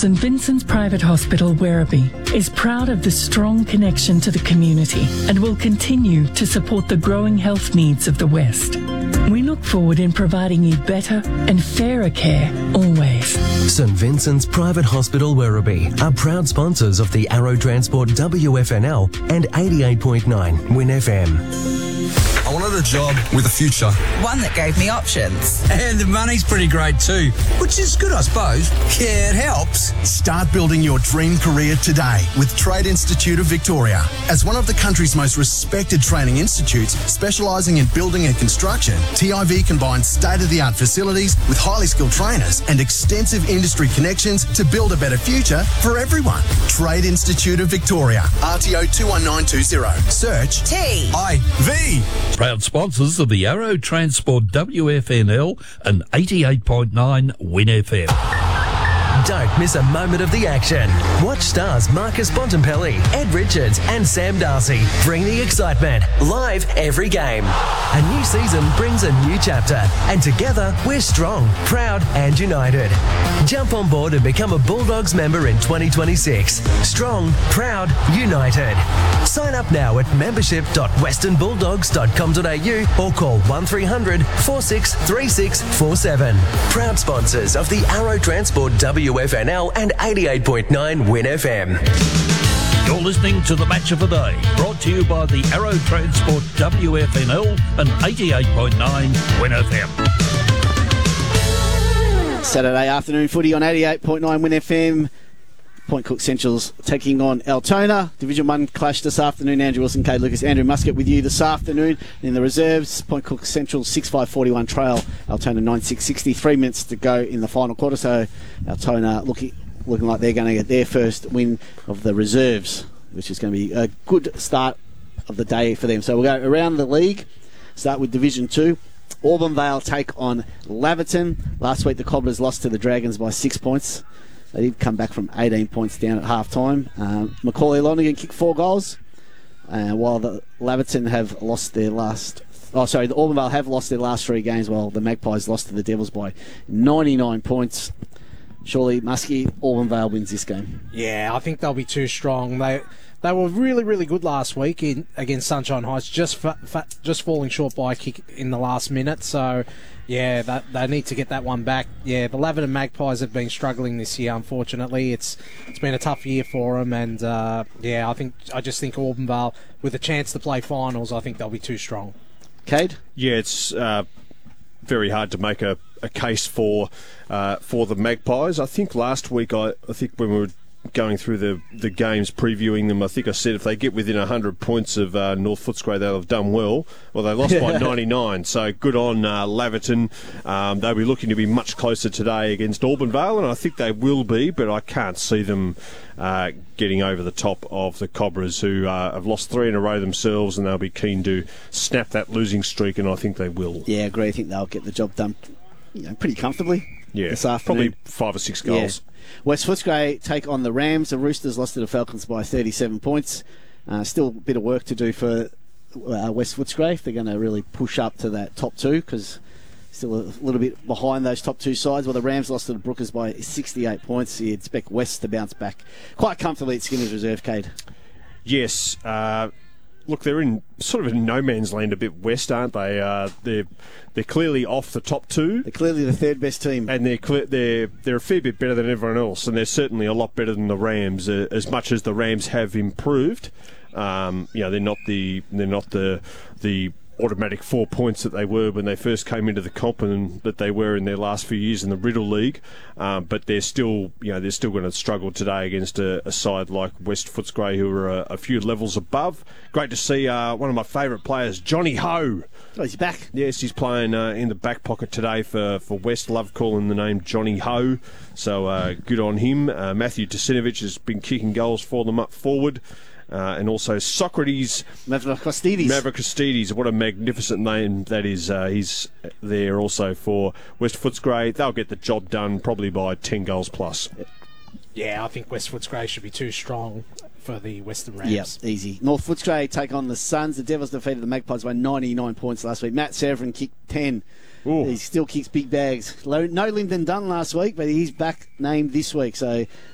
St Vincent's Private Hospital, Werribee, is proud of the strong connection to the community and will continue to support the growing health needs of the West. We look forward in providing you better and fairer care always. St Vincent's Private Hospital, Werribee are proud sponsors of the Arrow Transport WFNL and 88.9 Win FM. I wanted a job with a future. One that gave me options. And the money's pretty great too, which is good, I suppose. Yeah, it helps. Start building your dream career today with Trade Institute of Victoria. As one of the country's most respected training institutes specialising in building and construction, TIV combines state-of-the-art facilities with highly skilled trainers and extensive industry connections to build a better future for everyone. Trade Institute of Victoria, RTO 21920. Search TIV. Proud sponsors of the Arrow Transport WFNL and 88.9 Win FM. Don't miss a moment of the action. Watch stars Marcus Bontempelli, Ed Richards and Sam Darcy bring the excitement live every game. A new season brings a new chapter, and together we're strong, proud and united. Jump on board and become a Bulldogs member in 2026. Strong, proud, united. Sign up now at membership.westernbulldogs.com.au or call 1300 463647. Proud sponsors of the Arrow Transport WFNL and 88.9 Win FM. You're listening to the Match of the Day, brought to you by the Arrow Transport WFNL and 88.9 Win FM. Saturday afternoon footy on 88.9 Win FM. Point Cook Central's taking on Altona. Division 1 clash this afternoon. Andrew Wilson, Kate Lucas, Andrew Muscat with you this afternoon. In the reserves, Point Cook Central 6-5-41 trail. Altona 9-6-60. 3 minutes to go in the final quarter. So Altona looking like they're going to get their first win of the reserves, which is going to be a good start of the day for them. So we'll go around the league. Start with Division 2. Auburn take on Laverton. Last week the Cobblers lost to the Dragons by 6 points. They did come back from 18 points down at half-time. Macaulay Lonergan kicked 4 goals, while the Laverton have lost their last... Oh, sorry, the Auburn Vale have lost their last 3 games, while the Magpies lost to the Devils by 99 points. Surely, Muskie, Auburn Vale wins this game. Yeah, I think they'll be too strong. They were really, really good last week against Sunshine Heights, just falling short by a kick in the last minute. So, yeah, they need to get that one back. Yeah, the Laverton Magpies have been struggling this year, unfortunately. It's been a tough year for them, and yeah, I just think Auburn Vale, with a chance to play finals, I think they'll be too strong. Cade? Yeah, it's very hard to make a case for the Magpies. I think last week, I think when we were going through the games, previewing them, I think I said if they get within 100 points of North Footscray, they'll have done well. Well, they lost by 99, so good on Laverton. They'll be looking to be much closer today against Auburn Vale, and I think they will be, but I can't see them getting over the top of the Cobras, who have lost 3 in a row themselves, and they'll be keen to snap that losing streak, and I think they will. Yeah, I agree. I think they'll get the job done pretty comfortably this afternoon. Probably 5 or 6 goals. Yeah. West Footscray take on the Rams. The Roosters lost to the Falcons by 37 points. Still a bit of work to do for West Footscray if they're going to really push up to that top 2, because still a little bit behind those top 2 sides. Well, the Rams lost to the Brookers by 68 points. So you'd expect West to bounce back quite comfortably at Skinner's Reserve, Cade. Yes. Look, they're in sort of in no man's land a bit west, aren't they? They're clearly off the top 2. They're clearly the third best team, and they're a fair bit better than everyone else, and they're certainly a lot better than the Rams. As much as the Rams have improved, they're not the automatic 4 points that they were when they first came into the comp, and that they were in their last few years in the Riddle League. But they're still going to struggle today against a side like West Footscray, who are a few levels above. Great to see one of my favourite players, Johnny Ho. Oh, he's back. Yes, he's playing in the back pocket today for West. Love calling the name Johnny Ho. So good on him. Matthew Tasinovich has been kicking goals for them up forward. And also Socrates Mavrokistides. What a magnificent name that is. He's there also for West Footscray. They'll get the job done probably by 10 goals plus. Yeah, I think West Footscray should be too strong for the Western Rams. Yep, easy. North Footscray take on the Suns. The Devils defeated the Magpies by 99 points last week. Matt Severin kicked 10. Ooh. He still kicks big bags. No Lyndon Dunn last week, but he's back named this week. So